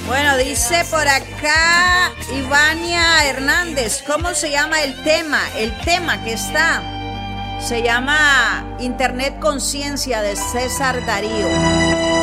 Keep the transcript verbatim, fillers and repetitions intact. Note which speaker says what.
Speaker 1: Bueno, dice por acá Ivania Hernández, ¿cómo se llama el tema? El tema que está se llama Internet Conciencia de César Darío.